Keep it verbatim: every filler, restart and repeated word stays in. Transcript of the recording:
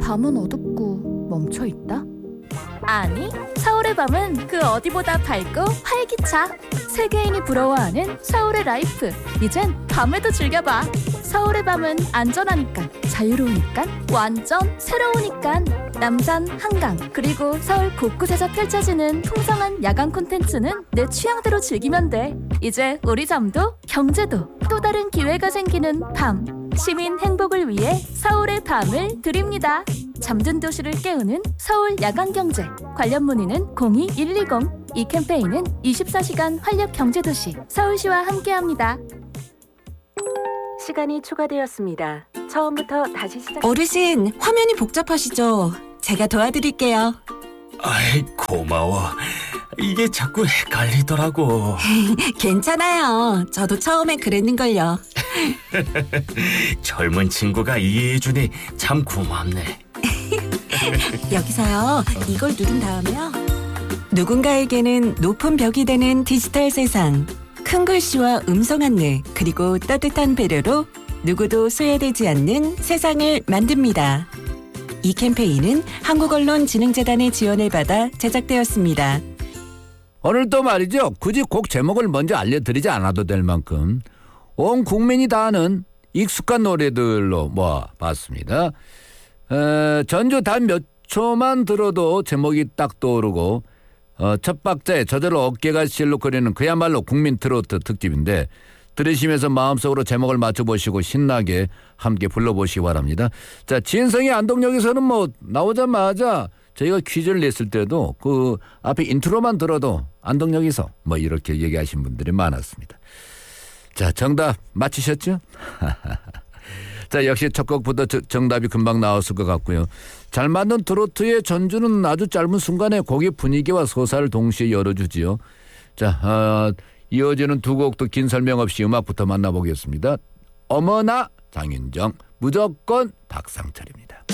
밤은 어둡고 멈춰있다? 아니, 서울의 밤은 그 어디보다 밝고 활기차. 세계인이 부러워하는 서울의 라이프. 이젠 밤에도 즐겨봐. 서울의 밤은 안전하니까, 자유로우니까, 완전 새로우니까. 남산, 한강, 그리고 서울 곳곳에서 펼쳐지는 풍성한 야간 콘텐츠는 내 취향대로 즐기면 돼. 이제 우리 잠도 경제도 또 다른 기회가 생기는 밤. 시민 행복을 위해 서울의 밤을 드립니다. 잠든 도시를 깨우는 서울 야간경제. 관련 문의는 공이 일이공. 이 캠페인은 이십사 시간 활력 경제도시 서울시와 함께합니다. 시간이 추가되었습니다. 처음부터 다시 시작. 어르신, 화면이 복잡하시죠? 제가 도와드릴게요. 아이, 고마워. 이게 자꾸 헷갈리더라고. 괜찮아요. 저도 처음에 그랬는걸요. 젊은 친구가 이해해주니 참 고맙네. 여기서요, 이걸 누른 다음에요. 누군가에게는 높은 벽이 되는 디지털 세상. 큰 글씨와 음성 안내, 그리고 따뜻한 배려로 누구도 소외되지 않는 세상을 만듭니다. 이 캠페인은 한국언론진흥재단의 지원을 받아 제작되었습니다. 오늘 또 말이죠. 굳이 곡 제목을 먼저 알려드리지 않아도 될 만큼 온 국민이 다 아는 익숙한 노래들로 모아봤습니다. 어, 전주 단 몇 초만 들어도 제목이 딱 떠오르고 어, 첫 박자에 저절로 어깨가 실룩거리는 그야말로 국민 트로트 특집인데 들으시면서 마음속으로 제목을 맞춰보시고 신나게 함께 불러보시기 바랍니다. 자, 진성이 안동역에서는 뭐 나오자마자 저희가 퀴즈를 냈을 때도 그 앞에 인트로만 들어도 안동역에서 뭐 이렇게 얘기하신 분들이 많았습니다. 자, 정답 맞히셨죠? 자, 역시 첫 곡부터 저, 정답이 금방 나왔을 것 같고요. 잘 맞는 트로트의 전주는 아주 짧은 순간에 곡의 분위기와 서사를 동시에 열어주지요. 자, 어, 이어지는 두 곡도 긴 설명 없이 음악부터 만나보겠습니다. 어머나 장윤정, 무조건 박상철입니다.